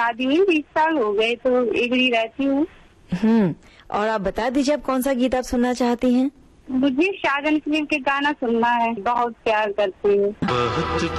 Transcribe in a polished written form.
शादी हुई 20 साल हो गए, तो एग्री रहती हूँ। और आप बता दीजिए आप कौन सा गीत आप सुनना चाहती हैं? मुझे शाहजहां फिल्म के गाना सुनना है, बहुत प्यार करती हूँ।